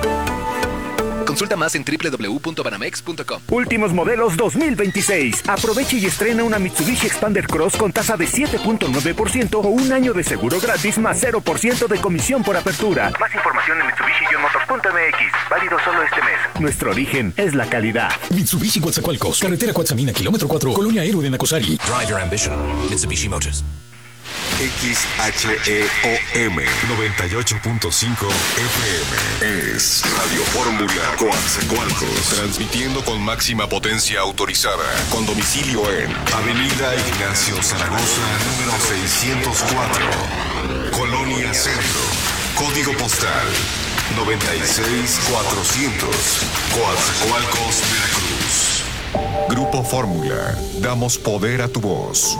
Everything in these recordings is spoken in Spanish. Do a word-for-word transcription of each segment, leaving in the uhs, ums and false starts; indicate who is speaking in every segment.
Speaker 1: Consulta más en doble u doble u doble u punto banamex punto com.
Speaker 2: Últimos modelos dos mil veintiséis. Aproveche y estrena una Mitsubishi Expander Cross con tasa de siete punto nueve por ciento o un año de seguro gratis más cero por ciento de comisión por apertura. Más información en mitsubishi motors punto m x. Válido solo este mes. Nuestro origen es la calidad.
Speaker 3: Mitsubishi Coatzacoalcos. Carretera Coatzamina, kilómetro cuatro. Colonia Héroe de Nacosari.
Speaker 4: Drive your ambition. Mitsubishi Motors.
Speaker 5: X H E O M noventa y ocho punto cinco F M es Radio Fórmula Coatzacoalcos, transmitiendo con máxima potencia autorizada, con domicilio en Avenida Ignacio Zaragoza, número seiscientos cuatro, Colonia Centro, código postal noventa y seis mil cuatrocientos, Coatzacoalcos, Veracruz. Grupo Fórmula, damos poder a tu voz.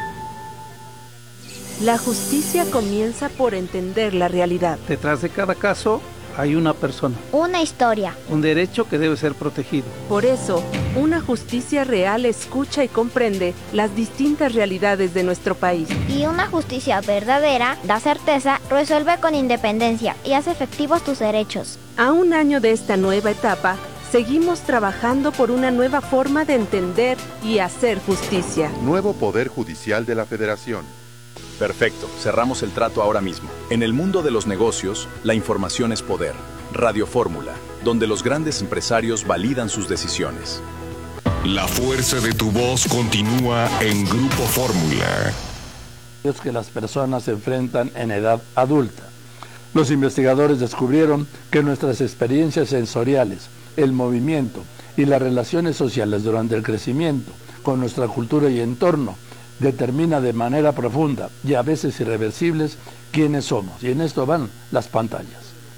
Speaker 6: La justicia comienza por entender la realidad.
Speaker 7: Detrás de cada caso hay una persona.
Speaker 8: Una historia.
Speaker 7: Un derecho que debe ser protegido.
Speaker 6: Por eso, una justicia real escucha y comprende las distintas realidades de nuestro país.
Speaker 8: Y una justicia verdadera da certeza, resuelve con independencia y hace efectivos tus derechos.
Speaker 6: A un año de esta nueva etapa, seguimos trabajando por una nueva forma de entender y hacer justicia.
Speaker 9: Nuevo Poder Judicial de la Federación.
Speaker 10: Perfecto, cerramos el trato ahora mismo. En el mundo de los negocios, la información es poder. Radio Fórmula, donde los grandes empresarios validan sus decisiones.
Speaker 5: La fuerza de tu voz continúa en Grupo Fórmula.
Speaker 11: Es que las personas se enfrentan en edad adulta. Los investigadores descubrieron que nuestras experiencias sensoriales, el movimiento y las relaciones sociales durante el crecimiento con nuestra cultura y entorno determina de manera profunda y a veces irreversibles quiénes somos. Y en esto van las pantallas.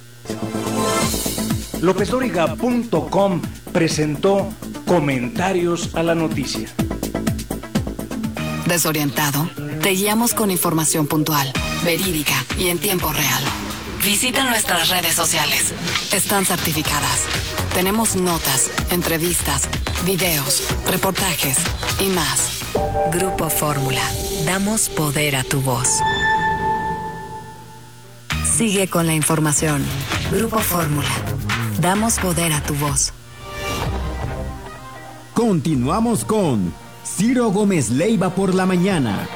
Speaker 12: López Dóriga punto com presentó Comentarios a la Noticia.
Speaker 13: Desorientado, te guiamos con información puntual, verídica y en tiempo real. Visita nuestras redes sociales. Están certificadas. Tenemos notas, entrevistas, videos, reportajes y más. Grupo Fórmula. Damos poder a tu voz. Sigue con la información. Grupo Fórmula. Damos poder a tu voz.
Speaker 14: Continuamos con Ciro Gómez Leiva por la mañana.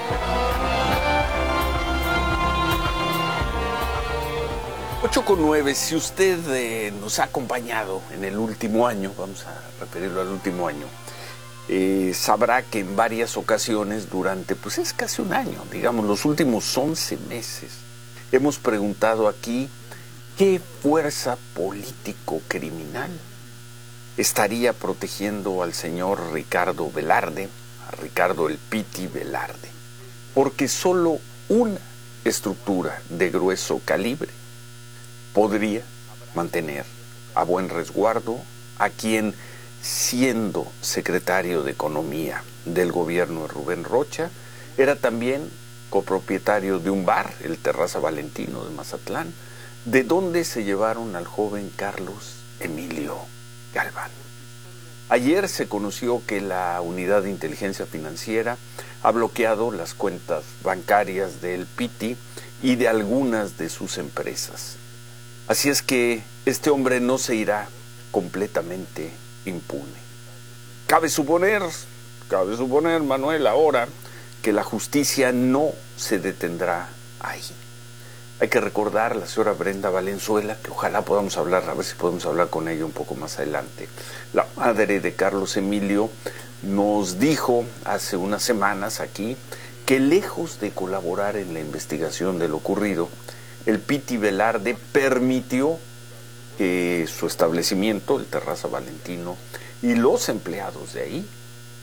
Speaker 15: ocho con nueve, si usted eh, nos ha acompañado en el último año, vamos a referirlo al último año, eh, sabrá que en varias ocasiones durante, pues es casi un año, digamos, los últimos once meses, hemos preguntado aquí qué fuerza político-criminal estaría protegiendo al señor Ricardo Velarde, a Ricardo el Piti Velarde, porque solo una estructura de grueso calibre podría mantener a buen resguardo a quien, siendo secretario de Economía del gobierno de Rubén Rocha, era también copropietario de un bar, el Terraza Valentino de Mazatlán, de donde se llevaron al joven Carlos Emilio Galván. Ayer se conoció que la Unidad de Inteligencia Financiera ha bloqueado las cuentas bancarias del Piti y de algunas de sus empresas. Así es que este hombre no se irá completamente impune. Cabe suponer, cabe suponer, Manuel, ahora que la justicia no se detendrá ahí. Hay que recordar a la señora Brenda Valenzuela, que ojalá podamos hablar, a ver si podemos hablar con ella un poco más adelante. La madre de Carlos Emilio nos dijo hace unas semanas aquí que lejos de colaborar en la investigación de lo ocurrido, el Piti Velarde permitió que su establecimiento, el Terraza Valentino, y los empleados de ahí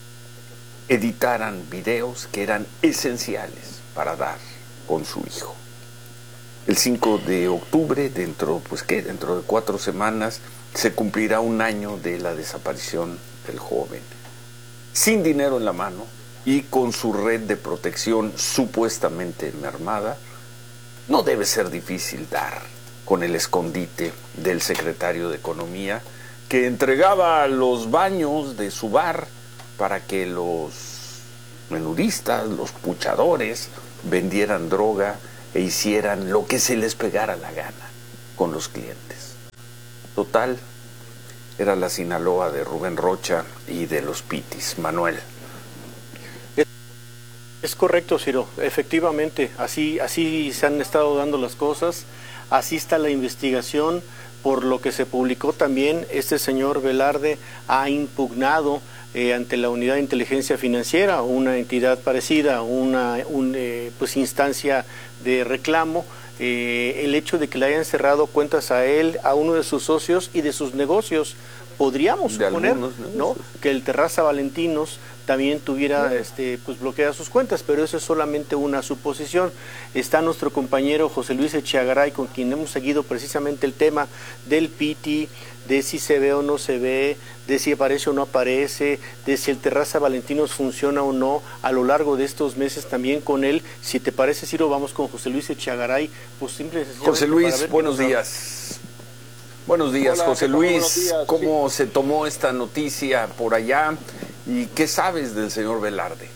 Speaker 15: editaran videos que eran esenciales para dar con su hijo. El cinco de octubre, dentro, pues ¿qué? dentro de cuatro semanas, se cumplirá un año de la desaparición del joven. Sin dinero en la mano y con su red de protección supuestamente mermada, no debe ser difícil dar con el escondite del secretario de Economía, que entregaba los baños de su bar para que los menudistas, los puchadores, vendieran droga e hicieran lo que se les pegara la gana con los clientes. total, era la Sinaloa de Rubén Rocha y de los Pitis. Manuel.
Speaker 16: Es correcto, Ciro, efectivamente, así, así se han estado dando las cosas, así está la investigación. Por lo que se publicó también, este señor Velarde ha impugnado eh, ante la Unidad de Inteligencia Financiera, una entidad parecida, una un, eh, pues instancia de reclamo, eh, el hecho de que le hayan cerrado cuentas a él, a uno de sus socios y de sus negocios. Podríamos suponer, ¿no?, que el Terraza Valentinos también tuviera este, pues bloqueadas sus cuentas, pero eso es solamente una suposición. Está nuestro compañero José Luis Echeagaray, con quien hemos seguido precisamente el tema del P I T I, de si se ve o no se ve, de si aparece o no aparece, de si el Terraza Valentinos funciona o no a lo largo de estos meses también con él. Si te parece, Ciro, vamos con José Luis Echeagaray. Pues simple,
Speaker 15: José Luis, buenos días. Buenos días, Hola, José Luis. Buenos días, ¿Cómo sí. se tomó esta noticia por allá? ¿Y qué sabes del señor Velarde?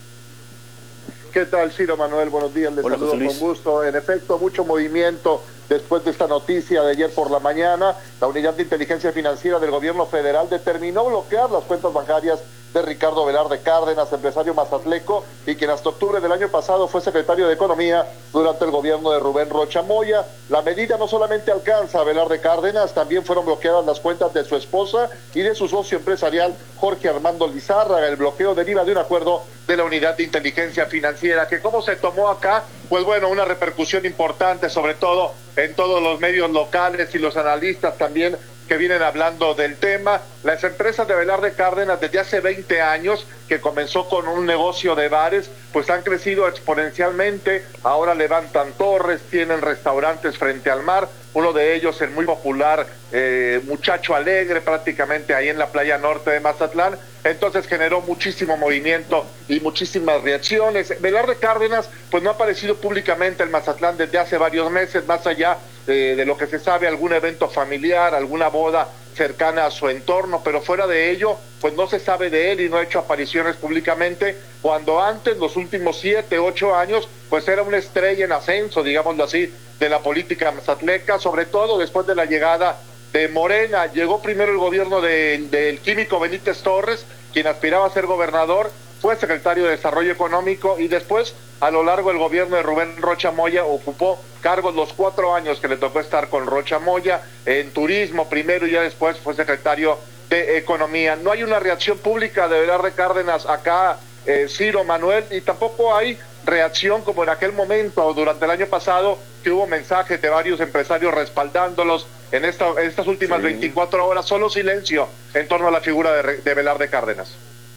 Speaker 17: ¿Qué tal, Ciro Manuel? Buenos días, les Hola, saludo con gusto. En efecto, mucho movimiento después de esta noticia de ayer por la mañana. La Unidad de Inteligencia Financiera del Gobierno Federal determinó bloquear las cuentas bancarias de Ricardo Velarde Cárdenas, empresario mazatleco, y quien hasta octubre del año pasado fue secretario de Economía durante el gobierno de Rubén Rocha Moya. La medida no solamente alcanza a Velarde Cárdenas, también fueron bloqueadas las cuentas de su esposa y de su socio empresarial Jorge Armando Lizárraga. El bloqueo deriva de un acuerdo de la Unidad de Inteligencia Financiera, que cómo se tomó acá, pues bueno, una repercusión importante, sobre todo en todos los medios locales y los analistas también que vienen hablando del tema. Las empresas de Velarde Cárdenas desde hace veinte años, que comenzó con un negocio de bares, pues han crecido exponencialmente. Ahora levantan torres, tienen restaurantes frente al mar, uno de ellos el muy popular eh, Muchacho Alegre, prácticamente ahí en la playa norte de Mazatlán. Entonces generó muchísimo movimiento y muchísimas reacciones. Velarde Cárdenas pues no ha aparecido públicamente en Mazatlán desde hace varios meses, más allá eh, de lo que se sabe, algún evento familiar, alguna boda cercana a su entorno, pero fuera de ello, pues no se sabe de él y no ha hecho apariciones públicamente, cuando antes, los últimos siete, ocho años, pues era una estrella en ascenso, digámoslo así, de la política mazatleca, sobre todo después de la llegada de Morena. Llegó primero el gobierno del de, químico Benítez Torres, quien aspiraba a ser gobernador, fue secretario de Desarrollo Económico, y después, a lo largo del gobierno de Rubén Rocha Moya, ocupó cargos los cuatro años que le tocó estar con Rocha Moya, en turismo primero y ya después fue secretario de Economía. No hay una reacción pública de Velarde Cárdenas acá, eh, Ciro, Manuel, y tampoco hay reacción como en aquel momento, durante el año pasado, que hubo mensajes de varios empresarios respaldándolos. En, esta, en estas últimas sí. veinticuatro horas, solo silencio en torno a la figura de, de Velarde Cárdenas.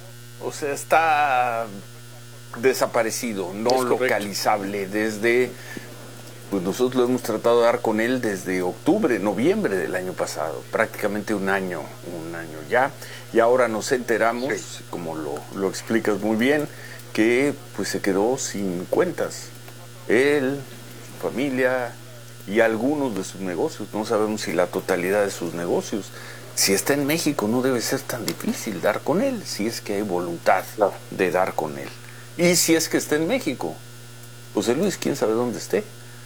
Speaker 15: O sea, está desaparecido, no localizable desde... Pues nosotros lo hemos tratado de dar con él desde octubre, noviembre del año pasado, prácticamente un año, un año ya, y ahora nos enteramos, sí. como lo, lo explicas muy bien, que pues se quedó sin cuentas. Él, su familia y algunos de sus negocios, no sabemos si la totalidad de sus negocios. Si está en México no debe ser tan difícil dar con él, si es que hay voluntad no. de dar con él. Y si es que está en México, José Luis, quién sabe dónde esté.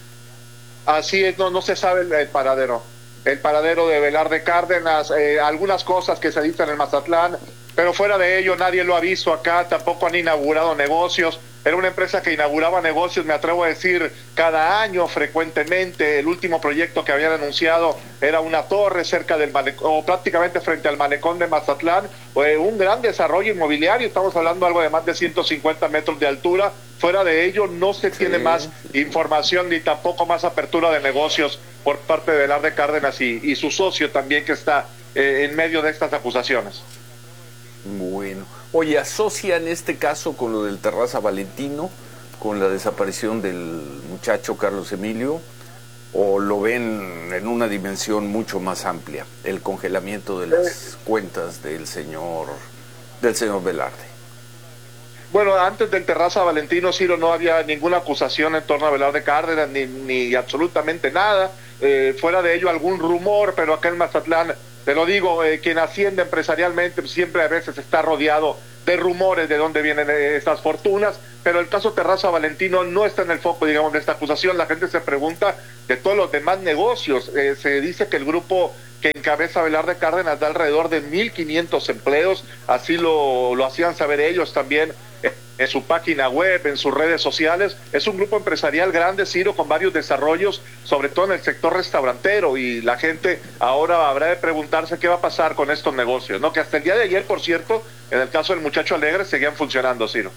Speaker 17: Así es, no, no se sabe el, el paradero. El paradero de Velarde Cárdenas, eh, algunas cosas que se dicen en Mazatlán, pero fuera de ello nadie lo ha visto acá, tampoco han inaugurado negocios. Era una empresa que inauguraba negocios, me atrevo a decir, cada año frecuentemente. El último proyecto que habían anunciado era una torre cerca del malecón, o prácticamente frente al malecón de Mazatlán, eh, un gran desarrollo inmobiliario, estamos hablando de algo de más de ciento cincuenta metros de altura. Fuera de ello no se tiene sí. más información ni tampoco más apertura de negocios por parte de Velarde Cárdenas y, y su socio también, que está eh, en medio de estas acusaciones.
Speaker 15: Bueno, oye, ¿asocian este caso con lo del Terraza Valentino, con la desaparición del muchacho Carlos Emilio, o lo ven en una dimensión mucho más amplia, el congelamiento de las eh. cuentas del señor, del señor Velarde?
Speaker 17: Bueno, antes del Terraza Valentino, Ciro, no había ninguna acusación en torno a Velarde Cárdenas, ni, ni absolutamente nada. Eh, fuera de ello, algún rumor, pero acá en Mazatlán, te lo digo, eh, quien asciende empresarialmente siempre a veces está rodeado de rumores de dónde vienen eh, estas fortunas, pero el caso Terraza Valentino no está en el foco, digamos, de esta acusación. La gente se pregunta de todos los demás negocios. Eh, se dice que el grupo que encabeza Velarde Cárdenas da alrededor de mil quinientos empleos, así lo, lo hacían saber ellos también en su página web, en sus redes sociales. Es un grupo empresarial grande, Ciro, con varios desarrollos, sobre todo en el sector restaurantero, y la gente ahora habrá de preguntarse qué va a pasar con estos negocios, ¿no? Que hasta el día de ayer, por cierto, en el caso del Muchacho Alegre, seguían funcionando, Ciro.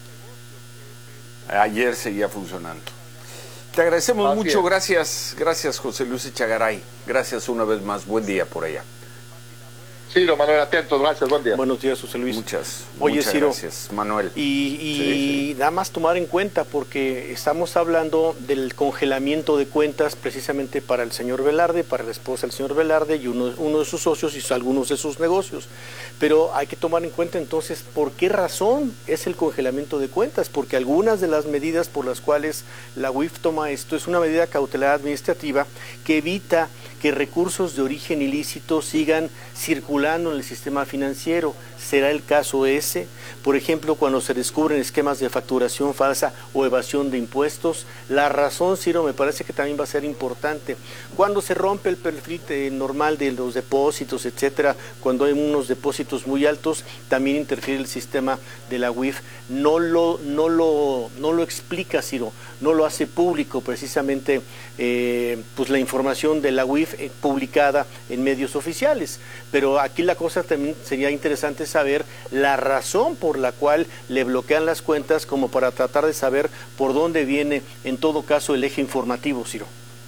Speaker 15: Ayer seguía funcionando. Te agradecemos Así mucho, es. gracias, gracias José Luis Echegaray, gracias una vez más, buen día por allá.
Speaker 17: Ciro, Manuel, atentos, gracias, buen día.
Speaker 16: Buenos días, José Luis.
Speaker 15: Muchas,
Speaker 16: Oye,
Speaker 15: muchas
Speaker 16: Ciro,
Speaker 15: gracias, Manuel.
Speaker 16: Y, y
Speaker 15: sí, sí.
Speaker 16: nada más tomar en cuenta, porque estamos hablando del congelamiento de cuentas precisamente para el señor Velarde, para la esposa del señor Velarde y uno, uno de sus socios y algunos de sus negocios. Pero hay que tomar en cuenta entonces por qué razón es el congelamiento de cuentas, porque algunas de las medidas por las cuales la U I F toma esto es una medida cautelar administrativa que evita que recursos de origen ilícito sigan circulando en el sistema financiero. ¿Será el caso ese? Por ejemplo, cuando se descubren esquemas de facturación falsa o evasión de impuestos. La razón, Ciro, me parece que también va a ser importante. Cuando se rompe el perfil normal de los depósitos, etcétera, cuando hay unos depósitos muy altos, también interfiere el sistema de la U I F. No lo, no lo, no lo explica, Ciro, no lo hace público precisamente eh, pues la información de la U I F eh, publicada en medios oficiales. Pero aquí la cosa también sería interesante saber la razón por la cual le bloquean las cuentas, como para tratar de saber por dónde viene en todo caso el eje informativo, Ciro.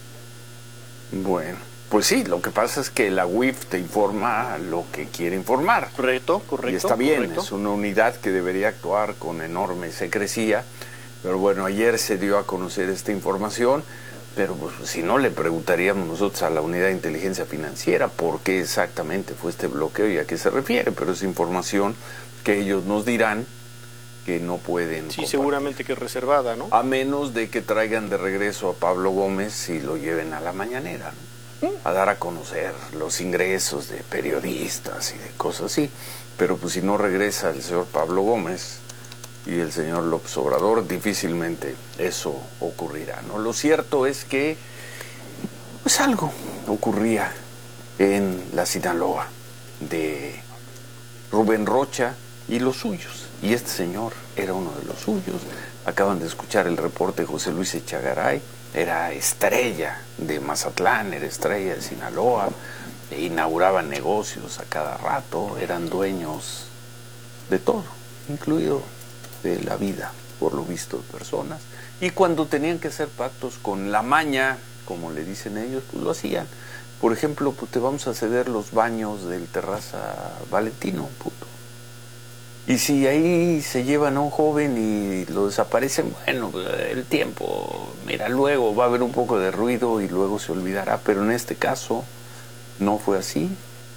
Speaker 15: Bueno, pues sí, lo que pasa es que la U I F te informa lo que quiere informar.
Speaker 16: Correcto, correcto.
Speaker 15: Y está bien,
Speaker 16: correcto.
Speaker 15: Es una unidad que debería actuar con enorme secrecía, pero bueno, ayer se dio a conocer esta información. Pero pues, si no, le preguntaríamos nosotros a la Unidad de Inteligencia Financiera por qué exactamente fue este bloqueo y a qué se refiere, pero es información que ellos nos dirán que no pueden
Speaker 16: Sí,
Speaker 15: compartir.
Speaker 16: Seguramente que es reservada, ¿no?
Speaker 15: A menos de que traigan de regreso a Pablo Gómez y lo lleven a la mañanera, ¿no? A dar a conocer los ingresos de periodistas y de cosas así. Pero pues si no regresa el señor Pablo Gómez y el señor López Obrador, difícilmente eso ocurrirá, ¿no? Lo cierto es que pues algo ocurría en la Sinaloa de Rubén Rocha y los suyos, y este señor era uno de los suyos. Acaban de escuchar el reporte de José Luis Echegaray, era estrella de Mazatlán, era estrella de Sinaloa, e inauguraban negocios a cada rato, eran dueños de todo, incluido de la vida, por lo visto, de personas. Y cuando tenían que hacer pactos con la maña, como le dicen ellos, pues lo hacían. Por ejemplo, pues te vamos a ceder los baños del Terraza Valentino, puto. Y si ahí se llevan a un joven y lo desaparecen, bueno, el tiempo, mira, luego va a haber un poco de ruido y luego se olvidará, pero en este caso no fue así.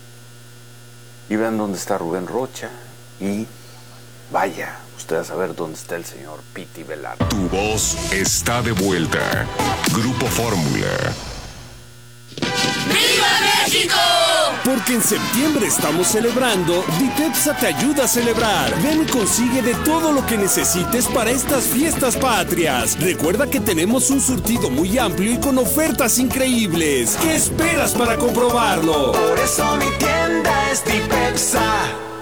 Speaker 15: Y vean dónde está Rubén Rocha y vaya usted a saber dónde está el señor Piti Velarde.
Speaker 5: Tu voz está de vuelta. Grupo Fórmula.
Speaker 18: ¡Viva México!
Speaker 14: Porque en septiembre estamos celebrando, Vitepsa te ayuda a celebrar. Ven y consigue de todo lo que necesites para estas fiestas patrias. Recuerda que tenemos un surtido muy amplio y con ofertas increíbles. ¿Qué esperas para comprobarlo?
Speaker 18: Por eso mi tienda es Vitepsa.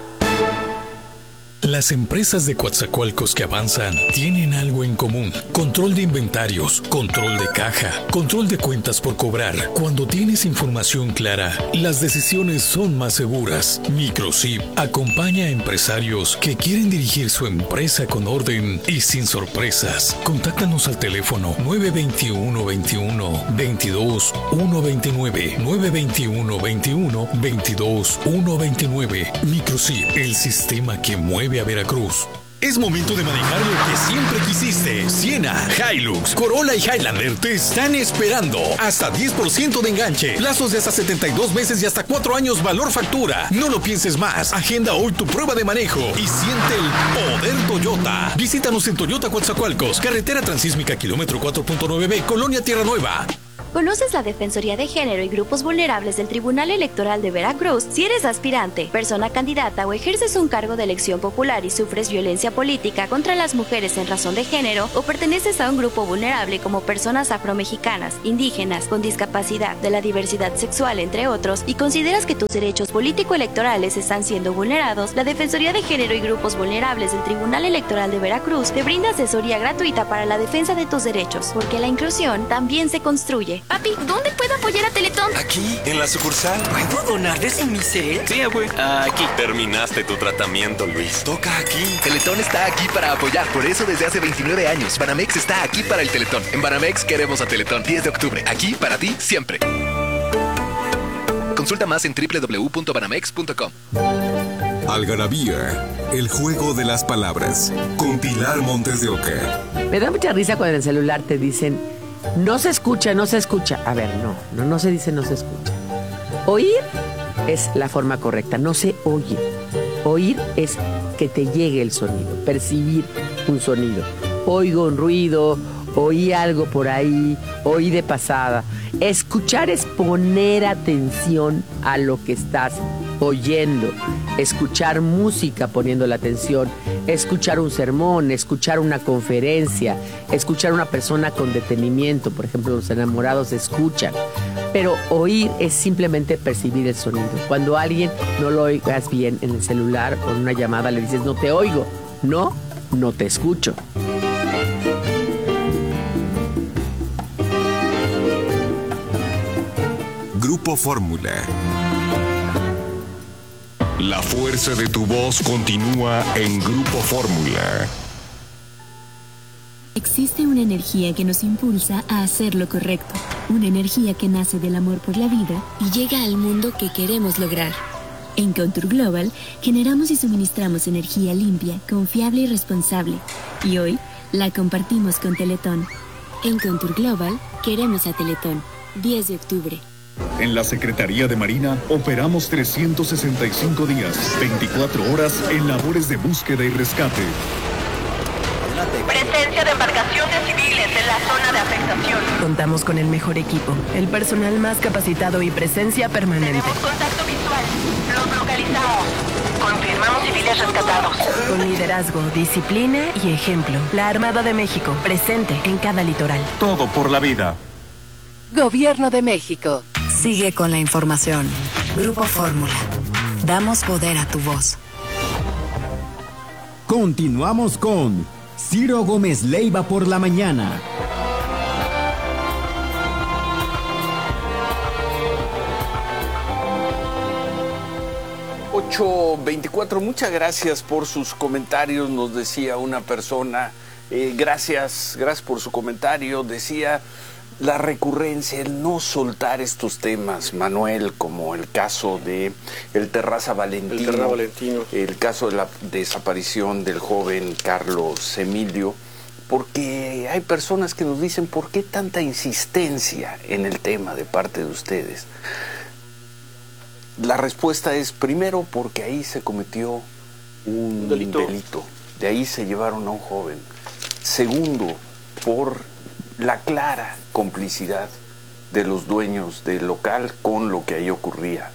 Speaker 3: Las empresas de Coatzacoalcos que avanzan tienen algo en común. Control de inventarios, control de caja, control de cuentas por cobrar. Cuando tienes información clara, las decisiones son más seguras. Microsip acompaña a empresarios que quieren dirigir su empresa con orden y sin sorpresas. Contáctanos al teléfono nueve veintiuno veintiuno veintidós ciento veintinueve, nueve veintiuno veintiuno veintidós ciento veintinueve. Microsip, el sistema que mueve a Veracruz. Es momento de manejar lo que siempre quisiste. Siena, Hilux, Corolla y Highlander te están esperando. Hasta diez por ciento de enganche, plazos de hasta setenta y dos meses y hasta cuatro años valor factura. No lo pienses más. Agenda hoy tu prueba de manejo y siente el poder Toyota. Visítanos en Toyota Coatzacoalcos, carretera transísmica kilómetro cuatro punto nueve B, Colonia Tierra Nueva.
Speaker 19: ¿Conoces la Defensoría de Género y Grupos Vulnerables del Tribunal Electoral de Veracruz? Si eres aspirante, persona candidata o ejerces un cargo de elección popular y sufres violencia política contra las mujeres en razón de género o perteneces a un grupo vulnerable como personas afromexicanas, indígenas, con discapacidad, de la diversidad sexual, entre otros, y consideras que tus derechos político-electorales están siendo vulnerados, la Defensoría de Género y Grupos Vulnerables del Tribunal Electoral de Veracruz te brinda asesoría gratuita para la defensa de tus derechos, porque la inclusión también se construye. Papi, ¿dónde puedo apoyar a Teletón?
Speaker 20: Aquí, en la sucursal. ¿Puedo donar desde mi cel?
Speaker 21: Sí, güey. Aquí.
Speaker 20: Terminaste tu tratamiento, Luis. Toca aquí.
Speaker 1: Teletón está aquí para apoyar. Por eso desde hace veintinueve años, Banamex está aquí para el Teletón. En Banamex queremos a Teletón. diez de octubre. Aquí para ti siempre. Consulta más en doble u doble u doble u punto banamex punto com.
Speaker 5: Algarabía, el juego de las palabras. Con Pilar Montes de Oca.
Speaker 22: Me da mucha risa cuando en el celular te dicen, no se escucha, no se escucha. A ver, no, no, no se dice no se escucha. Oír es la forma correcta, no se oye. Oír es que te llegue el sonido, percibir un sonido. Oigo un ruido, oí algo por ahí, oí de pasada. Escuchar es poner atención a lo que estás oyendo. Escuchar música poniendo la atención, escuchar un sermón, escuchar una conferencia, escuchar a una persona con detenimiento. Por ejemplo, los enamorados escuchan. Pero oír es simplemente percibir el sonido. Cuando a alguien no lo oigas bien en el celular o en una llamada le dices no te oigo, no, no te escucho.
Speaker 5: Grupo Fórmula. La fuerza de tu voz continúa en Grupo Fórmula.
Speaker 23: Existe una energía que nos impulsa a hacer lo correcto. Una energía que nace del amor por la vida y llega al mundo que queremos lograr. En Contour Global generamos y suministramos energía limpia, confiable y responsable. Y hoy la compartimos con Teletón. En Contour Global queremos a Teletón. diez de octubre.
Speaker 24: En la Secretaría de Marina operamos trescientos sesenta y cinco días, veinticuatro horas en labores de búsqueda y rescate.
Speaker 25: Presencia de embarcaciones civiles en la zona de afectación.
Speaker 26: Contamos con el mejor equipo, el personal más capacitado y presencia permanente.
Speaker 25: Tenemos contacto visual. Los localizamos. Confirmamos civiles rescatados.
Speaker 26: Con liderazgo, disciplina y ejemplo. La Armada de México, presente en cada litoral.
Speaker 24: Todo por la vida.
Speaker 13: Gobierno de México. Sigue con la información. Grupo Fórmula. Damos poder a tu voz.
Speaker 27: Continuamos con Ciro Gómez Leiva por la mañana.
Speaker 15: ocho veinticuatro, muchas gracias por sus comentarios, nos decía una persona, eh, gracias, gracias por su comentario, decía la recurrencia, el no soltar estos temas, Manuel, como el caso de el Terraza Valentino,
Speaker 16: el, Terra Valentino.
Speaker 15: el caso de la desaparición del joven Carlos Emilio, porque hay personas que nos dicen, ¿por qué tanta insistencia en el tema de parte de ustedes? La respuesta es, primero, porque ahí se cometió un delito, delito. De ahí se llevaron a un joven. Segundo, por la clara complicidad de los dueños del local con lo que ahí ocurría.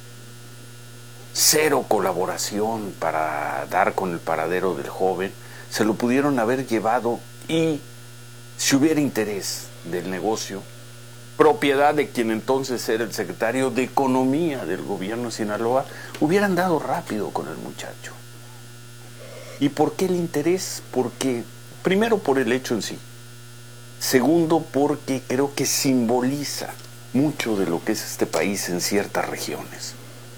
Speaker 15: Cero colaboración para dar con el paradero del joven. Se lo pudieron haber llevado y, si hubiera interés del negocio, propiedad de quien entonces era el secretario de Economía del gobierno de Sinaloa, hubieran dado rápido con el muchacho. ¿Y por qué el interés? Porque, primero, por el hecho en sí. Segundo, porque creo que simboliza mucho de lo que es este país en ciertas regiones.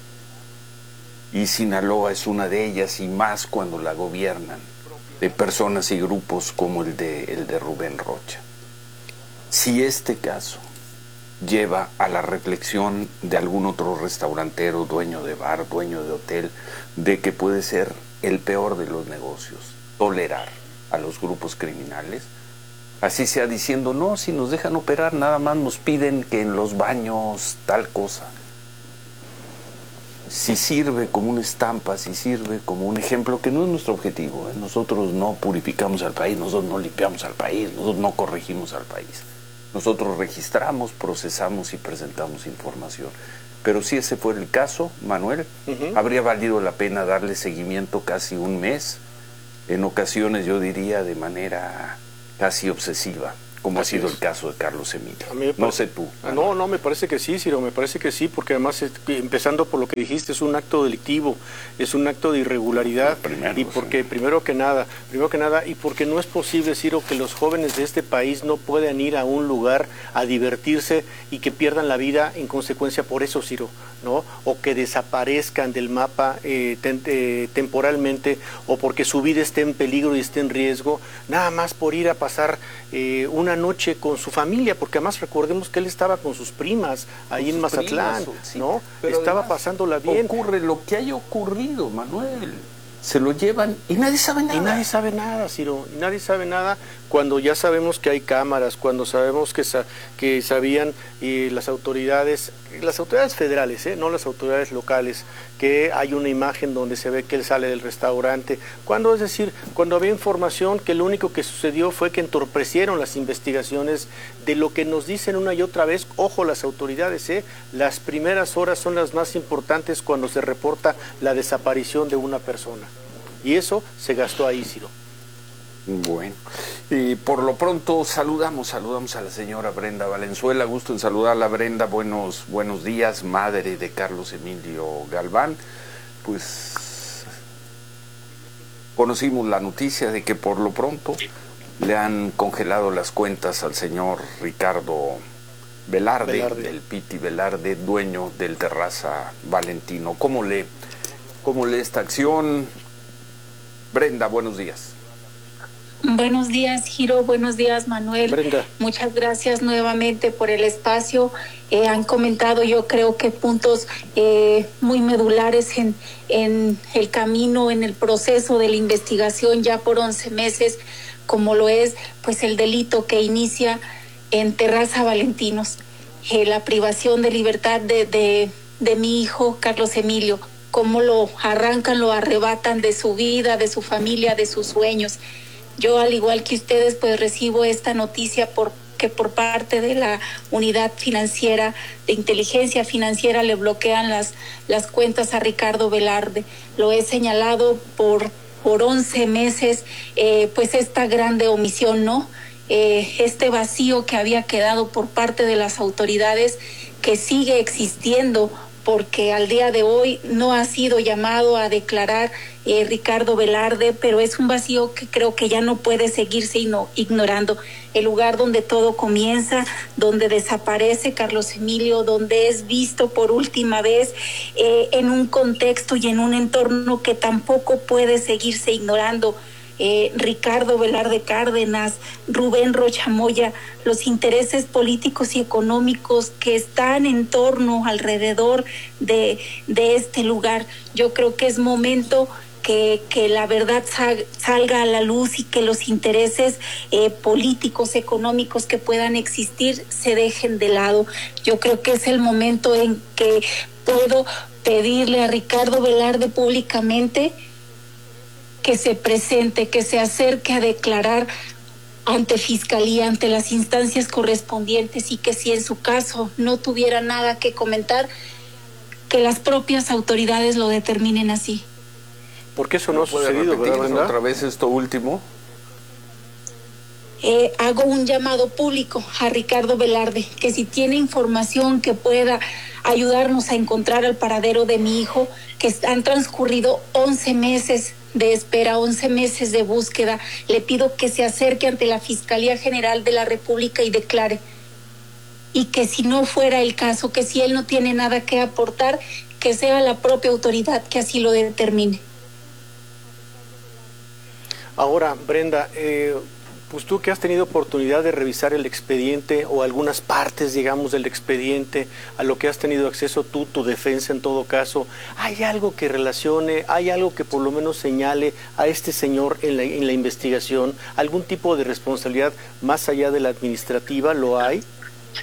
Speaker 15: Y Sinaloa es una de ellas, y más cuando la gobiernan de personas y grupos como el de, el de Rubén Rocha. Si este caso lleva a la reflexión de algún otro restaurantero, dueño de bar, dueño de hotel, de que puede ser el peor de los negocios, tolerar a los grupos criminales, así sea diciendo, no, si nos dejan operar, nada más nos piden que en los baños tal cosa. Si sirve como una estampa, si sirve como un ejemplo, que no es nuestro objetivo, ¿eh? Nosotros no purificamos al país, nosotros no limpiamos al país, nosotros no corregimos al país. nosotros registramos, procesamos y presentamos información. Pero si ese fuera el caso, Manuel, uh-huh. habría valido la pena darle seguimiento casi un mes, en ocasiones yo diría de manera casi obsesiva, como Así ha sido es. el caso de Carlos Emilio. No sé tú.
Speaker 16: Ah, no, no, me parece que sí, Ciro, me parece que sí, porque además, empezando por lo que dijiste, es un acto delictivo, es un acto de irregularidad, primero, y porque, sí. primero que nada, primero que nada, y porque no es posible, Ciro, que los jóvenes de este país no puedan ir a un lugar a divertirse y que pierdan la vida en consecuencia por eso, Ciro, ¿no? O que desaparezcan del mapa eh, ten, eh, temporalmente, o porque su vida esté en peligro y esté en riesgo, nada más por ir a pasar eh, una noche con su familia, porque además recordemos que él estaba con sus primas ahí con en Mazatlán, primas, sí, ¿no? Pero estaba pasándola bien.
Speaker 15: Ocurre lo que haya ocurrido, Manuel. Se lo llevan y nadie sabe nada.
Speaker 16: Y nadie sabe nada, Ciro, y nadie sabe nada cuando ya sabemos que hay cámaras, cuando sabemos que, sa que sabían eh, las autoridades, las autoridades federales, eh, no las autoridades locales, que hay una imagen donde se ve que él sale del restaurante. Cuando, es decir, cuando había información que lo único que sucedió fue que entorpecieron las investigaciones de lo que nos dicen una y otra vez, ojo las autoridades, eh, las primeras horas son las más importantes cuando se reporta la desaparición de una persona. Y eso se gastó ahí, Ciro.
Speaker 15: Bueno, y por lo pronto saludamos, saludamos a la señora Brenda Valenzuela, gusto en saludarla, Brenda, buenos, buenos días, madre de Carlos Emilio Galván. Pues conocimos la noticia de que por lo pronto le han congelado las cuentas al señor Ricardo Velarde, Velarde. del Piti Velarde, dueño del Terraza Valentino. ¿Cómo lee, cómo lee esta acción? Brenda, buenos días.
Speaker 2: Buenos días, Giro. Buenos días, Manuel.
Speaker 16: Brenda.
Speaker 2: Muchas gracias nuevamente por el espacio. Eh, han comentado, yo creo que puntos eh, muy medulares en, en el camino, en el proceso de la investigación ya por once meses, como lo es pues el delito que inicia en Terraza Valentinos, eh, la privación de libertad de, de, de mi hijo Carlos Emilio, cómo lo arrancan, lo arrebatan de su vida, de su familia, de sus sueños. Yo, al igual que ustedes, pues recibo esta noticia porque por parte de la unidad financiera, de inteligencia financiera, le bloquean las, las cuentas a Ricardo Velarde. Lo he señalado por, por once meses, eh, pues esta grande omisión, ¿no? Eh, este vacío que había quedado por parte de las autoridades, que sigue existiendo, porque al día de hoy no ha sido llamado a declarar eh, Ricardo Velarde, pero es un vacío que creo que ya no puede seguirse ignorando. El lugar donde todo comienza, donde desaparece Carlos Emilio, donde es visto por última vez eh, en un contexto y en un entorno que tampoco puede seguirse ignorando. Eh, Ricardo Velarde Cárdenas, Rubén Rocha Moya, los intereses políticos y económicos que están en torno, alrededor de, de este lugar. Yo creo que es momento que, que la verdad sal, salga a la luz y que los intereses eh, políticos, económicos que puedan existir se dejen de lado. Yo creo que es el momento en que puedo pedirle a Ricardo Velarde públicamente que se presente, que se acerque a declarar ante Fiscalía, ante las instancias correspondientes, y que si en su caso no tuviera nada que comentar, que las propias autoridades lo determinen así.
Speaker 16: Porque eso no ha sucedido, ¿verdad?
Speaker 15: Otra vez esto último.
Speaker 2: Eh, hago un llamado público a Ricardo Velarde, que si tiene información que pueda ayudarnos a encontrar al paradero de mi hijo, que han transcurrido once meses de espera, once meses de búsqueda, le pido que se acerque ante la Fiscalía General de la República y declare. Y que si no fuera el caso, que si él no tiene nada que aportar, que sea la propia autoridad que así lo determine.
Speaker 16: Ahora, Brenda, eh, pues tú que has tenido oportunidad de revisar el expediente o algunas partes, digamos, del expediente, a lo que has tenido acceso tú, tu defensa en todo caso, ¿hay algo que relacione, hay algo que por lo menos señale a este señor en la, en la investigación? ¿Algún tipo de responsabilidad más allá de la administrativa lo hay?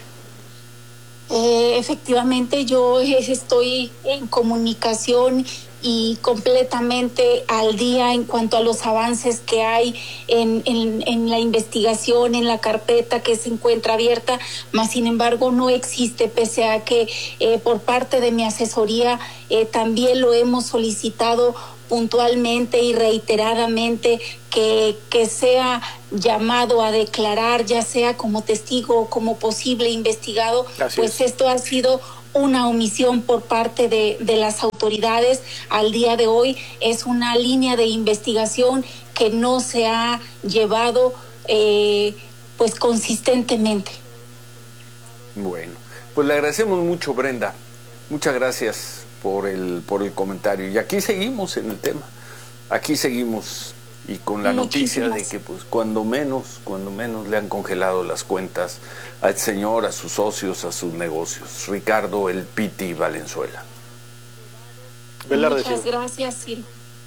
Speaker 2: Eh, efectivamente, yo estoy en comunicación y completamente al día en cuanto a los avances que hay en, en, en la investigación, en la carpeta que se encuentra abierta, mas sin embargo no existe, pese a que eh, por parte de mi asesoría eh, también lo hemos solicitado puntualmente y reiteradamente que, que sea llamado a declarar, ya sea como testigo o como posible investigado. Así pues es. Esto ha sido una omisión por parte de, de las autoridades. Al día de hoy es una línea de investigación que no se ha llevado eh, pues consistentemente.
Speaker 15: Bueno, pues le agradecemos mucho, Brenda. Muchas gracias por el por el comentario. Y aquí seguimos en el tema. Aquí seguimos y con la Muchísimas. noticia de que pues cuando menos, cuando menos le han congelado las cuentas al señor, a sus socios, a sus negocios. Ricardo El Piti Valenzuela.
Speaker 2: Velarde, Muchas Ciro. gracias, Ciro.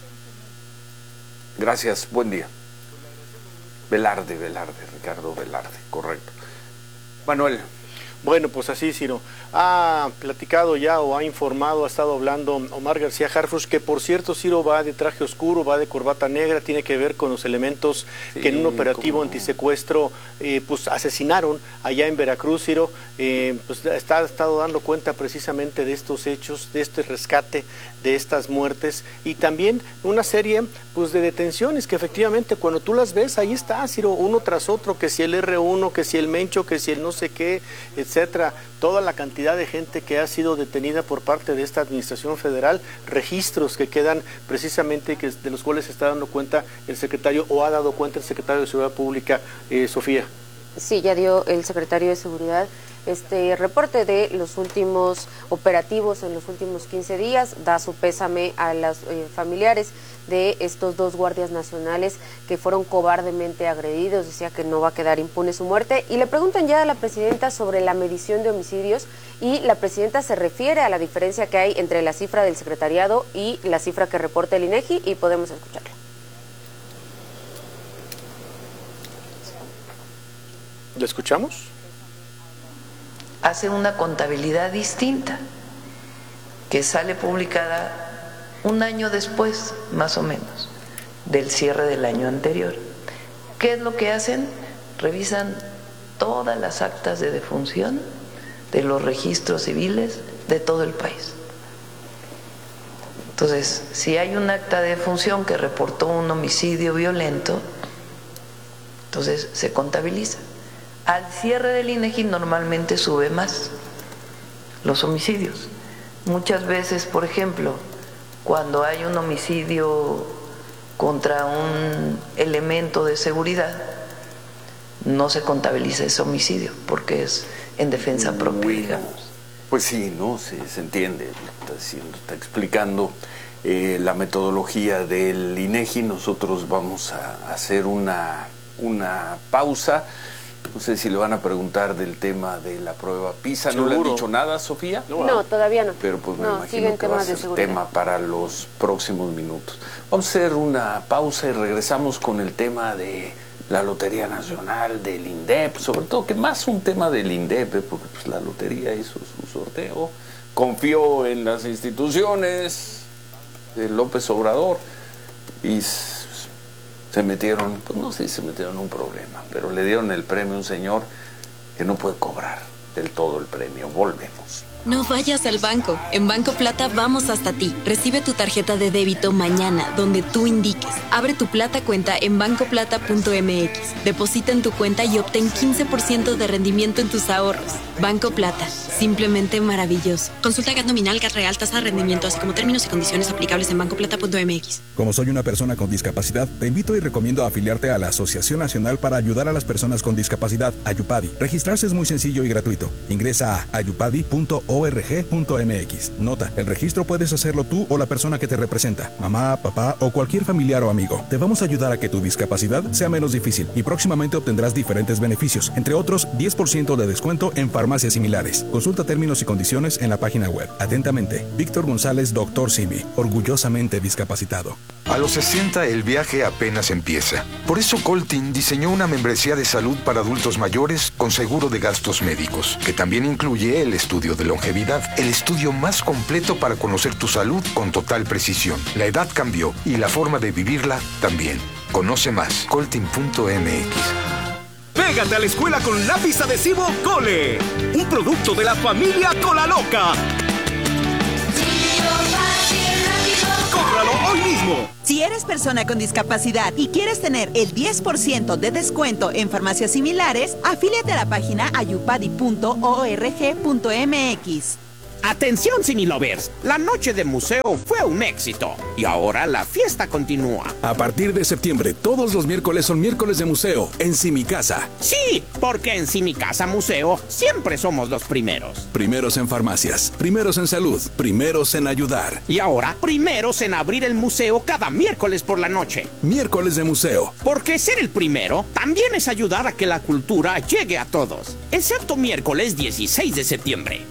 Speaker 15: Gracias, buen día. Velarde, Velarde, Ricardo Velarde, correcto. Manuel.
Speaker 16: Bueno, pues así, Ciro. Ha platicado ya o ha informado, ha estado hablando Omar García Harfuch, que por cierto, Ciro, va de traje oscuro, va de corbata negra, tiene que ver con los elementos sí, que en un operativo como... antisecuestro eh, pues asesinaron allá en Veracruz, Ciro. Eh, pues está, ha estado dando cuenta precisamente de estos hechos, de este rescate, de estas muertes y también una serie pues de detenciones que efectivamente cuando tú las ves, ahí está, Ciro, uno tras otro, que si el erre uno, que si el Mencho, que si el no sé qué, etcétera, toda la cantidad de gente que ha sido detenida por parte de esta administración federal, registros que quedan precisamente que de los cuales se está dando cuenta el secretario o ha dado cuenta el secretario de Seguridad Pública, eh, Sofía.
Speaker 4: Sí, ya dio el secretario de Seguridad este reporte de los últimos operativos en los últimos quince días, da su pésame a los eh, familiares de estos dos guardias nacionales que fueron cobardemente agredidos, decía que no va a quedar impune su muerte, y le preguntan ya a la presidenta sobre la medición de homicidios, y la presidenta se refiere a la diferencia que hay entre la cifra del secretariado y la cifra que reporta el INEGI, y podemos escucharla.
Speaker 16: ¿La escuchamos?
Speaker 6: Hace una contabilidad distinta, que sale publicada un año después, más o menos, del cierre del año anterior. ¿Qué es lo que hacen? Revisan todas las actas de defunción de los registros civiles de todo el país. Entonces, si hay un acta de defunción que reportó un homicidio violento, entonces se contabiliza. Al cierre del INEGI normalmente sube más los homicidios. Muchas veces, por ejemplo, cuando hay un homicidio contra un elemento de seguridad, no se contabiliza ese homicidio porque es en defensa propia, bueno, digamos.
Speaker 15: Pues sí, no, sí, se entiende, está, diciendo, está explicando eh, la metodología del INEGI. Nosotros vamos a hacer una, una pausa. No sé si le van a preguntar del tema de la prueba PISA. ¿No le han dicho nada, Sofía?
Speaker 4: No, no todavía no.
Speaker 15: Pero pues me
Speaker 4: no,
Speaker 15: imagino que va a ser tema para los próximos minutos. Vamos a hacer una pausa y regresamos con el tema de la Lotería Nacional, del INDEP, sobre todo que más un tema del INDEP, ¿eh? Porque pues, la lotería hizo su sorteo, confió en las instituciones de López Obrador y se metieron, pues no sé si se metieron en un problema, pero le dieron el premio a un señor que no puede cobrar del todo el premio. Volvemos.
Speaker 7: No vayas al banco. En Banco Plata vamos hasta ti. Recibe tu tarjeta de débito mañana, donde tú indiques. Abre tu Plata cuenta en banco plata punto eme equis. Deposita en tu cuenta y obtén quince por ciento de rendimiento en tus ahorros. Banco Plata. Simplemente maravilloso. Consulta G A T nominal, G A T real, tasa de rendimiento, así como términos y condiciones aplicables en banco plata punto eme equis.
Speaker 8: Como soy una persona con discapacidad, te invito y recomiendo afiliarte a la Asociación Nacional para Ayudar a las Personas con Discapacidad, Ayupadi. Registrarse es muy sencillo y gratuito. Ingresa a ayupadi punto org punto mx. Nota, el registro puedes hacerlo tú o la persona que te representa, mamá, papá o cualquier familiar o amigo. Te vamos a ayudar a que tu discapacidad sea menos difícil y próximamente obtendrás diferentes beneficios, entre otros diez por ciento de descuento en farmacia farmacias similares. Consulta términos y condiciones en la página web. Atentamente, Víctor González, doctor Simi, orgullosamente discapacitado.
Speaker 9: A los sesenta el viaje apenas empieza. Por eso Coltin diseñó una membresía de salud para adultos mayores con seguro de gastos médicos, que también incluye el estudio de longevidad, el estudio más completo para conocer tu salud con total precisión. La edad cambió y la forma de vivirla también. Conoce más, coltin punto m x.
Speaker 10: Pégate a la escuela con lápiz adhesivo Cole, un producto de la familia Cola Loca. ¡Cómpralo hoy mismo!
Speaker 11: Si eres persona con discapacidad y quieres tener el diez por ciento de descuento en farmacias similares, afíliate a la página ayupadi punto org punto m x.
Speaker 12: Atención Cinelovers, la noche de museo fue un éxito y ahora la fiesta continúa.
Speaker 8: A partir de septiembre, todos los miércoles son miércoles de museo en Simicasa.
Speaker 12: Sí, porque en Simicasa Museo siempre somos los primeros.
Speaker 8: Primeros en farmacias, primeros en salud, primeros en ayudar.
Speaker 12: Y ahora, primeros en abrir el museo cada miércoles por la noche.
Speaker 8: Miércoles de museo.
Speaker 12: Porque ser el primero también es ayudar a que la cultura llegue a todos. Excepto miércoles dieciséis de septiembre.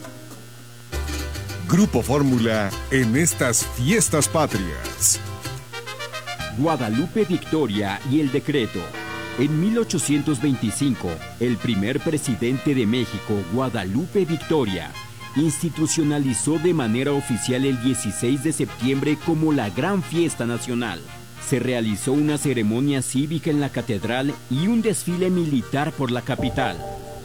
Speaker 24: Grupo Fórmula en estas fiestas patrias.
Speaker 27: Guadalupe Victoria y el decreto. En mil ochocientos veinticinco, el primer presidente de México, Guadalupe Victoria, institucionalizó de manera oficial el dieciséis de septiembre como la gran fiesta nacional. Se realizó una ceremonia cívica en la catedral y un desfile militar por la capital.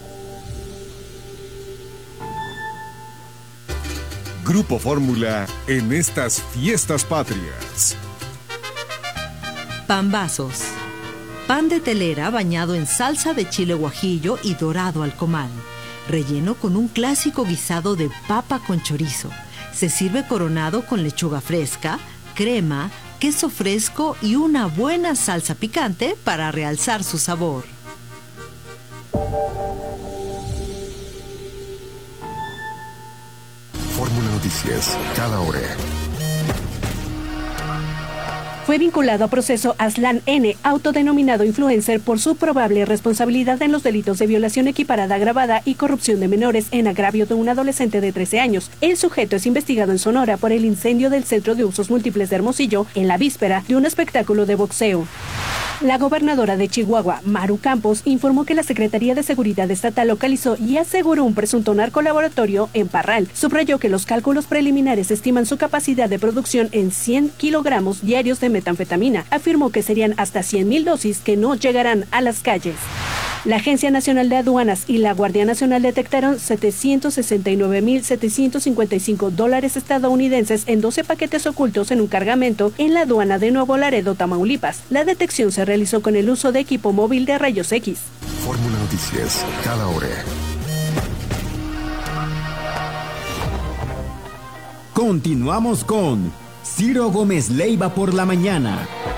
Speaker 24: Grupo Fórmula en estas fiestas patrias.
Speaker 14: Pambazos. Pan de telera bañado en salsa de chile guajillo y dorado al comal. Relleno con un clásico guisado de papa con chorizo. Se sirve coronado con lechuga fresca, crema, queso fresco y una buena salsa picante para realzar su sabor.
Speaker 5: Fórmula Noticias, cada hora.
Speaker 17: Fue vinculado a proceso Aslan N., autodenominado influencer, por su probable responsabilidad en los delitos de violación equiparada agravada y corrupción de menores en agravio de un adolescente de trece años. El sujeto es investigado en Sonora por el incendio del Centro de Usos Múltiples de Hermosillo en la víspera de un espectáculo de boxeo. La gobernadora de Chihuahua, Maru Campos, informó que la Secretaría de Seguridad Estatal localizó y aseguró un presunto narcolaboratorio en Parral. Subrayó que los cálculos preliminares estiman su capacidad de producción en cien kilogramos diarios de metanfetamina. Afirmó que serían hasta cien mil dosis que no llegarán a las calles. La Agencia Nacional de Aduanas y la Guardia Nacional detectaron setecientos sesenta y nueve mil setecientos cincuenta y cinco dólares estadounidenses en doce paquetes ocultos en un cargamento en la aduana de Nuevo Laredo, Tamaulipas. La detección se realizó con el uso de equipo móvil de rayos X.
Speaker 5: Fórmula Noticias, cada hora.
Speaker 27: Continuamos con Ciro Gómez Leiva por la mañana.